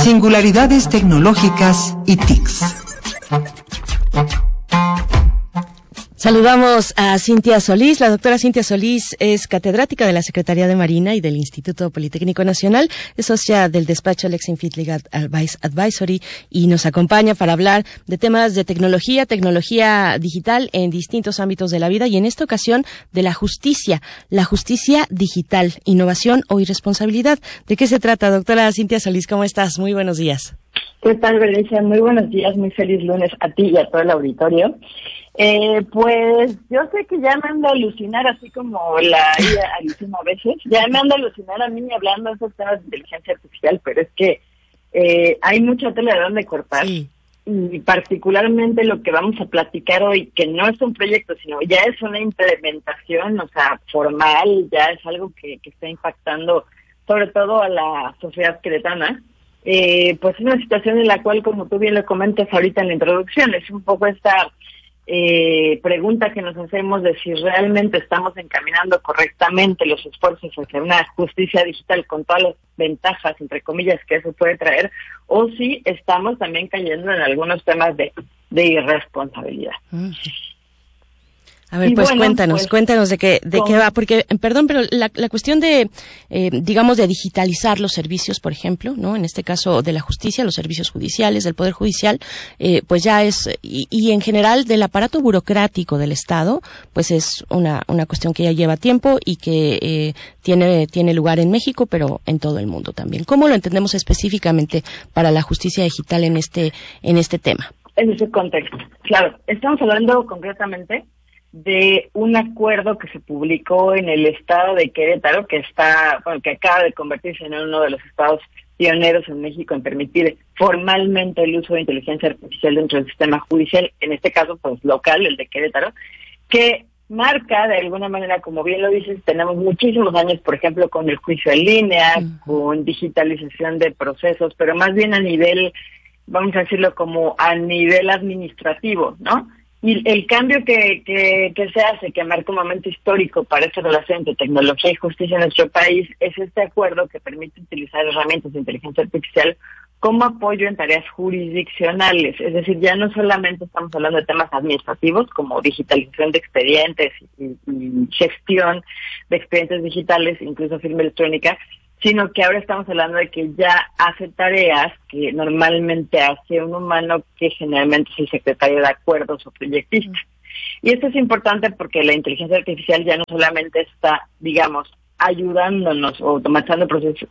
Singularidades tecnológicas y TICs. Saludamos a Cintia Solís. La doctora Cintia Solís es catedrática de la Secretaría de Marina y del Instituto Politécnico Nacional, es socia del despacho Lexin Fit Legal Advisory y nos acompaña para hablar de temas de tecnología digital en distintos ámbitos de la vida y en esta ocasión de la justicia digital, innovación o irresponsabilidad. ¿De qué se trata, doctora Cintia Solís? ¿Cómo estás? Muy buenos días. ¿Qué tal, Berenice? Muy buenos días, muy feliz lunes a ti y a todo el auditorio. Pues yo sé que ya me ando a alucinar, así como la IA alucina a veces, ya me ando a alucinar a mí hablando de esos temas de inteligencia artificial, pero es que hay mucha tela de donde cortar. Sí. Y particularmente lo que vamos a platicar hoy, que no es un proyecto, sino ya es una implementación, o sea, formal, ya es algo que está impactando sobre todo a la sociedad queretana. Pues una situación en la cual, como tú bien lo comentas ahorita en la introducción, es un poco esta pregunta que nos hacemos de si realmente estamos encaminando correctamente los esfuerzos hacia una justicia digital con todas las ventajas, entre comillas, que eso puede traer, o si estamos también cayendo en algunos temas de irresponsabilidad. A ver, pues bueno, cuéntanos de qué va, porque, perdón, pero la cuestión de, digamos, de digitalizar los servicios, por ejemplo, ¿no? En este caso de la justicia, los servicios judiciales, del Poder Judicial, pues ya es, y en general del aparato burocrático del Estado, pues es una cuestión que ya lleva tiempo y que tiene lugar en México, pero en todo el mundo también. ¿Cómo lo entendemos específicamente para la justicia digital en este tema? En ese contexto, claro, estamos hablando concretamente de un acuerdo que se publicó en el estado de Querétaro, que acaba de convertirse en uno de los estados pioneros en México en permitir formalmente el uso de inteligencia artificial dentro del sistema judicial, en este caso pues local, el de Querétaro, que marca de alguna manera, como bien lo dices, tenemos muchísimos años, por ejemplo, con el juicio en línea, con digitalización de procesos, pero más bien a nivel, vamos a decirlo como a nivel administrativo, ¿no? Y el cambio que se hace, que marca un momento histórico para esta relación entre tecnología y justicia en nuestro país, es este acuerdo que permite utilizar herramientas de inteligencia artificial como apoyo en tareas jurisdiccionales. Es decir, ya no solamente estamos hablando de temas administrativos, como digitalización de expedientes y gestión de expedientes digitales, incluso firma electrónica, sino que ahora estamos hablando de que ya hace tareas que normalmente hace un humano, que generalmente es el secretario de acuerdos o proyectista. Y esto es importante porque la inteligencia artificial ya no solamente está, digamos, ayudándonos o automatizando procesos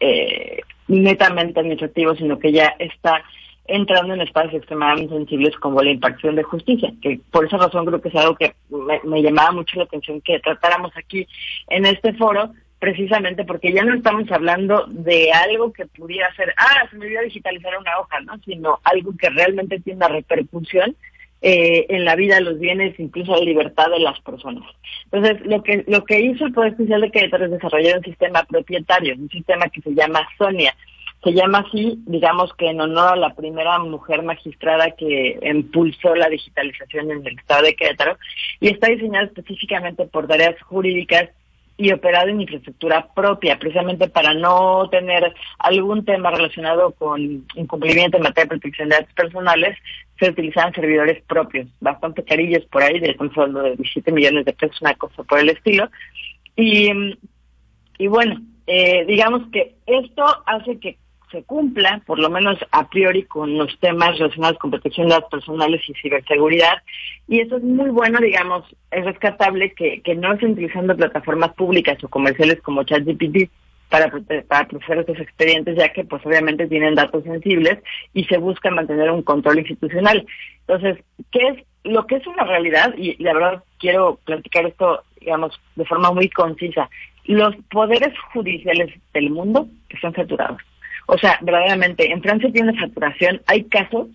netamente administrativos, sino que ya está entrando en espacios extremadamente sensibles como la impartición de justicia, que por esa razón creo que es algo que me llamaba mucho la atención que tratáramos aquí en este foro, precisamente porque ya no estamos hablando de algo que pudiera ser, se me olvidó digitalizar una hoja, ¿no? Sino algo que realmente tiene una repercusión en la vida, los bienes, incluso la libertad de las personas. Entonces, lo que hizo el Poder Judicial de Querétaro es desarrollar un sistema propietario, un sistema que se llama Sonia. Se llama así, digamos que en honor a la primera mujer magistrada que impulsó la digitalización en el estado de Querétaro, y está diseñado específicamente por tareas jurídicas y operado en infraestructura propia, precisamente para no tener algún tema relacionado con incumplimiento en materia de protección de datos personales. Se utilizaban servidores propios, bastante carillos por ahí, estamos hablando de 17 millones de pesos, una cosa por el estilo. Y bueno, digamos que esto hace que se cumpla, por lo menos a priori, con los temas relacionados con protección de datos personales y ciberseguridad. Y eso es muy bueno, digamos, es rescatable que no estén utilizando plataformas públicas o comerciales como ChatGPT para procesar estos expedientes, ya que pues obviamente tienen datos sensibles y se busca mantener un control institucional. Entonces, ¿qué es lo que es una realidad? Y la verdad quiero platicar esto, digamos, de forma muy concisa. Los poderes judiciales del mundo están saturados. O sea, verdaderamente, en Francia tiene una saturación, hay casos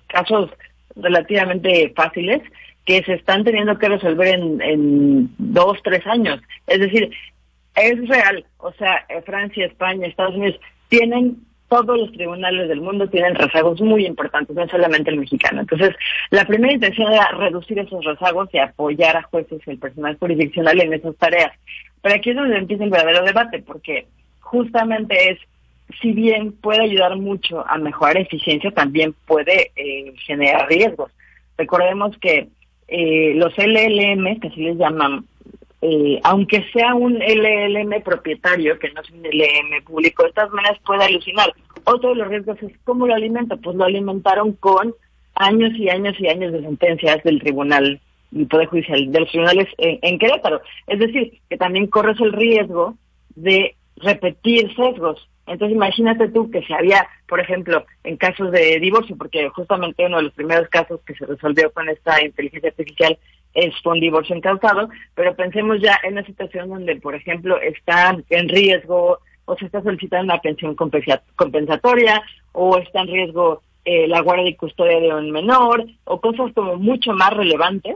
relativamente fáciles que se están teniendo que resolver en 2-3 años. Es decir, es real. O sea, Francia, España, Estados Unidos tienen, todos los tribunales del mundo tienen rezagos muy importantes, no solamente el mexicano. Entonces, la primera intención era reducir esos rezagos y apoyar a jueces y el personal jurisdiccional en esas tareas. Pero aquí es donde empieza el verdadero debate, porque justamente es si bien puede ayudar mucho a mejorar eficiencia, también puede generar riesgos. Recordemos que los LLM, que así les llaman, aunque sea un LLM propietario, que no es un LLM público, de todas maneras puede alucinar. Otro de los riesgos es cómo lo alimenta. Pues lo alimentaron con años y años y años de sentencias del tribunal, del Poder Judicial, de los tribunales en Querétaro. Es decir, que también corres el riesgo de repetir sesgos. Entonces imagínate tú que si había, por ejemplo, en casos de divorcio, porque justamente uno de los primeros casos que se resolvió con esta inteligencia artificial fue un divorcio encausado, pero pensemos ya en una situación donde, por ejemplo, está en riesgo o se está solicitando una pensión compensatoria o está en riesgo la guardia y custodia de un menor o cosas como mucho más relevantes.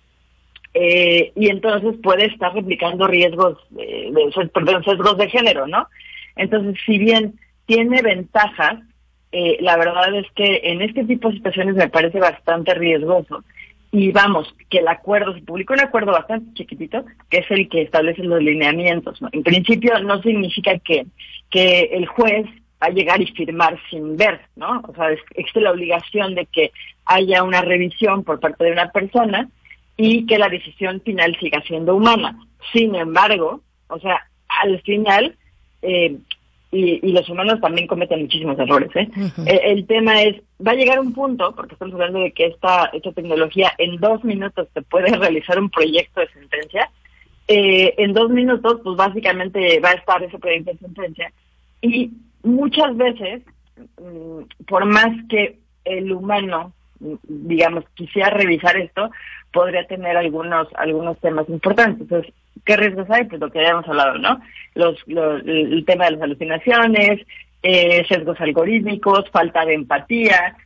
Y entonces puede estar replicando riesgos, sesgos de género, ¿no? Entonces, si bien tiene ventajas, la verdad es que en este tipo de situaciones me parece bastante riesgoso. Y vamos, que el acuerdo, se publicó un acuerdo bastante chiquitito, que es el que establece los lineamientos, ¿no? En principio no significa que el juez va a llegar y firmar sin ver, ¿no? O sea, existe la obligación de que haya una revisión por parte de una persona y que la decisión final siga siendo humana. Sin embargo, o sea, al final, y los humanos también cometen muchísimos errores, Uh-huh. El tema es, va a llegar un punto, porque estamos hablando de que esta tecnología en 2 minutos te puede realizar un proyecto de sentencia, en 2 minutos, pues básicamente va a estar ese proyecto de sentencia, y muchas veces, por más que el humano, digamos, quisiera revisar esto, podría tener algunos temas importantes. Entonces, ¿qué riesgos hay? Pues lo que habíamos hablado, ¿no? El tema de las alucinaciones, sesgos algorítmicos, falta de empatía,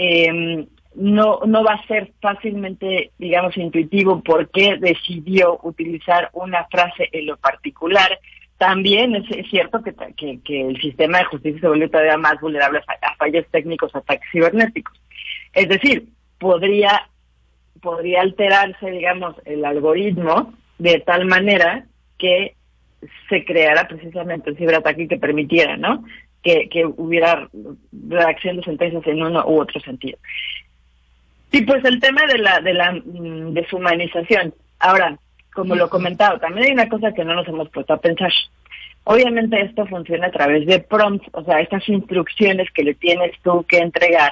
no va a ser fácilmente, digamos, intuitivo por qué decidió utilizar una frase en lo particular. También es cierto que el sistema de justicia se vuelve todavía más vulnerable a fallos técnicos, ataques cibernéticos. Es decir, podría alterarse, digamos, el algoritmo de tal manera que se creara precisamente un ciberataque que permitiera, ¿no?, que hubiera redacción de sentencias en uno u otro sentido. Y pues el tema de la deshumanización. Ahora, como lo he comentado, también hay una cosa que no nos hemos puesto a pensar. Obviamente esto funciona a través de prompts, o sea, estas instrucciones que le tienes tú que entregar,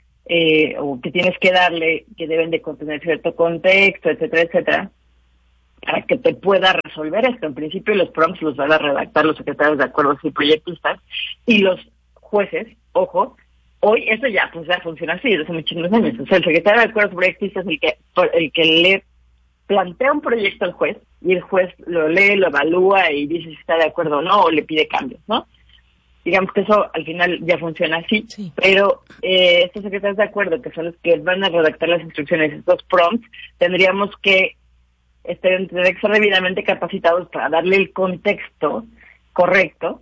o que tienes que darle, que deben de contener cierto contexto, etcétera, etcétera, para que te pueda resolver esto. En principio los prompts los van a redactar los secretarios de acuerdos y proyectistas, y los jueces, ojo, hoy eso ya funciona así desde hace muchísimos años. O sea, el secretario de acuerdos y proyectistas es el que le plantea un proyecto al juez, y el juez lo lee, lo evalúa y dice si está de acuerdo o no, o le pide cambios, ¿no? Digamos que eso al final ya funciona así, sí. Pero estos secretarios de acuerdo, que son los que van a redactar las instrucciones, estos prompts, tendríamos que estar debidamente capacitados para darle el contexto correcto,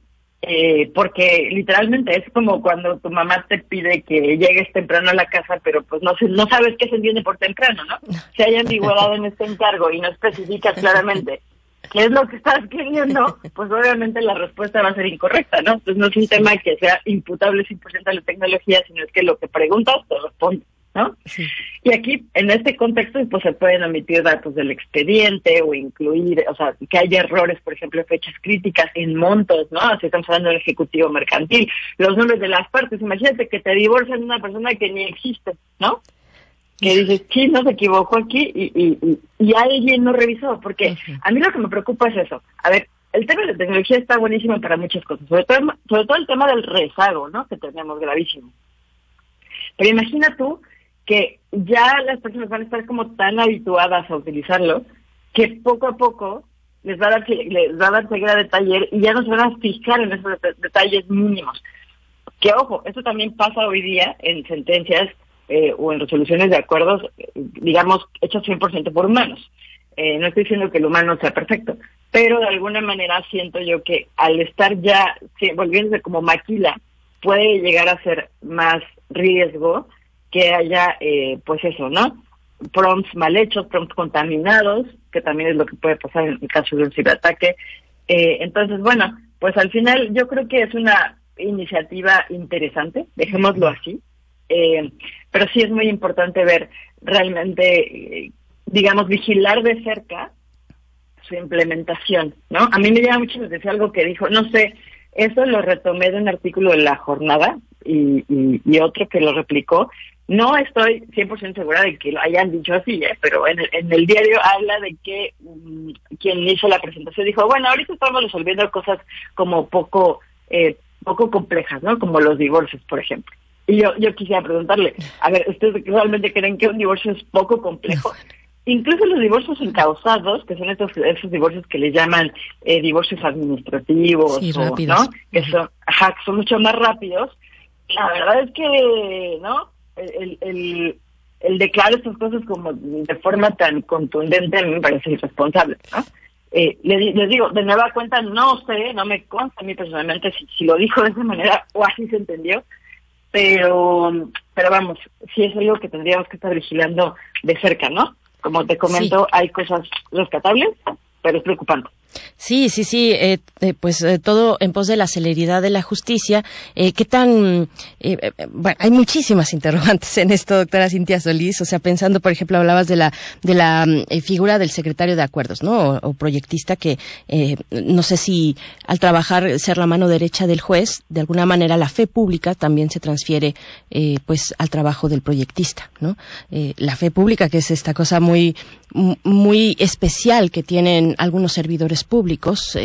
porque literalmente es como cuando tu mamá te pide que llegues temprano a la casa, pero pues no sabes qué se entiende por temprano, ¿no? Si hay ambigüedad en este encargo y no especificas claramente qué es lo que estás queriendo, pues obviamente la respuesta va a ser incorrecta, ¿no? Entonces no es un tema que sea imputable 100% a la tecnología, sino es que lo que preguntas te responde, ¿no? Sí. Y aquí, en este contexto, pues se pueden omitir datos del expediente o incluir, o sea, que haya errores, por ejemplo, fechas críticas en montos, ¿no? Si estamos hablando del ejecutivo mercantil, los nombres de las partes. Imagínate que te divorcian de una persona que ni existe, ¿no? Que dices, sí, no, se equivocó aquí y alguien no revisó, porque a mí lo que me preocupa es eso. A ver, el tema de la tecnología está buenísimo para muchas cosas, sobre todo el tema del rezago, ¿no?, que tenemos gravísimo. Pero imagina tú que ya las personas van a estar como tan habituadas a utilizarlo que poco a poco les va a dar ceguera de taller y ya no se van a fijar en esos detalles mínimos. Que ojo, esto también pasa hoy día en sentencias o en resoluciones de acuerdos, digamos, hechos 100% por humanos. No estoy diciendo que el humano sea perfecto, pero de alguna manera siento yo que al estar ya volviéndose como maquila, puede llegar a ser más riesgo que haya, pues eso, ¿no?, prompts mal hechos, prompts contaminados, que también es lo que puede pasar en el caso de un ciberataque. Entonces, bueno, pues al final yo creo que es una iniciativa interesante, dejémoslo así, pero sí es muy importante ver realmente, digamos, vigilar de cerca su implementación, ¿no? A mí me llama mucho la atención algo que dijo, no sé, eso lo retomé de un artículo de La Jornada y otro que lo replicó. No estoy 100% segura de que lo hayan dicho así, pero en el diario habla de que quien hizo la presentación dijo, bueno, ahorita estamos resolviendo cosas como poco complejas, ¿no? Como los divorcios, por ejemplo. Y yo quisiera preguntarle, a ver, ¿ustedes realmente creen que un divorcio es poco complejo? Incluso los divorcios encausados, que son esos divorcios que le llaman divorcios administrativos, sí, o, ¿no? Que son mucho más rápidos. La verdad es que, ¿no? El declarar estas cosas como de forma tan contundente a mí me parece irresponsable, ¿no? Les digo, de nueva cuenta, no sé, no me consta a mí personalmente si lo dijo de esa manera o así se entendió, pero vamos, sí es algo que tendríamos que estar vigilando de cerca, ¿no? Como te comento, sí, hay cosas rescatables, pero es preocupante. Sí, pues todo en pos de la celeridad de la justicia. ¿Qué tan...? Bueno, hay muchísimas interrogantes en esto, doctora Cintia Solís. O sea, pensando, por ejemplo, hablabas de la figura del secretario de acuerdos, ¿no? O proyectista que, no sé si al trabajar ser la mano derecha del juez, de alguna manera la fe pública también se transfiere, pues, al trabajo del proyectista, ¿no? La fe pública, que es esta cosa muy especial que tienen algunos servidores públicos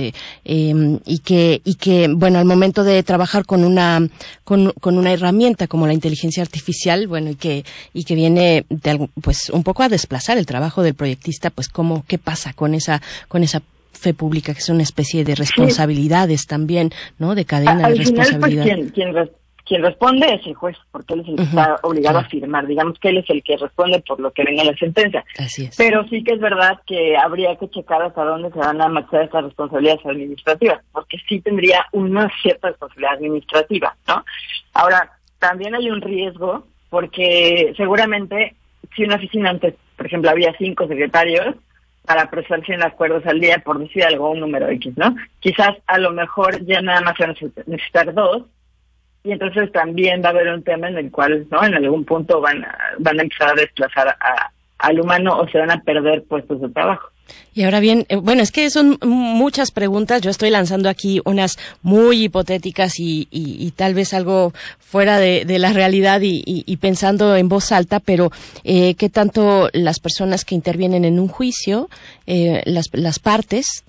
y que bueno, al momento de trabajar con una herramienta como la inteligencia artificial, bueno, y que viene pues un poco a desplazar el trabajo del proyectista, pues qué pasa con esa fe pública, que es una especie de responsabilidades también, ¿no? De cadena de responsabilidad. Pues, quien responde es el juez, porque él es el que está obligado a firmar. Digamos que él es el que responde por lo que venga en la sentencia. Así es. Pero sí que es verdad que habría que checar hasta dónde se van a marchar estas responsabilidades administrativas, porque sí tendría una cierta responsabilidad administrativa, ¿no? Ahora, también hay un riesgo, porque seguramente si una oficina antes, por ejemplo, había 5 secretarios para procesar 100 acuerdos al día, por decir algo, un número X, ¿no? Quizás a lo mejor ya nada más se van a necesitar 2, y entonces también va a haber un tema en el cual, ¿no? En algún punto van a empezar a desplazar al humano o se van a perder puestos de trabajo. Y ahora bien, bueno, es que son muchas preguntas. Yo estoy lanzando aquí unas muy hipotéticas y tal vez algo fuera de la realidad y pensando en voz alta, pero ¿qué tanto las personas que intervienen en un juicio, las partes,